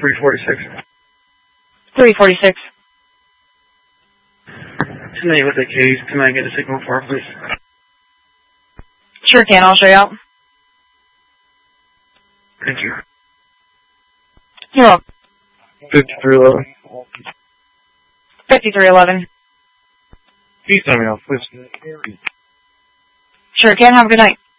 346. 346. Tonight with the case, can I get a signal for, please? Sure can, I'll show you out. Thank you. You're welcome. 5311. 5311. Please tell me off, please. Sure can, have a good night.